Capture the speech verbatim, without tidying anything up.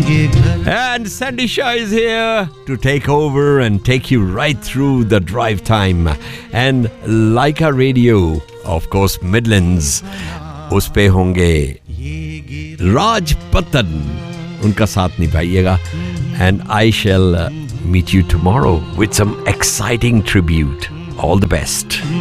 And Sandy Shah is here to take over and take you right through the drive time. And Laika Radio, of course, Midlands, उस पे होंगे राज पतन, उनका साथ निभाइएगा. And I shall uh, meet you tomorrow with some exciting tribute. All the best.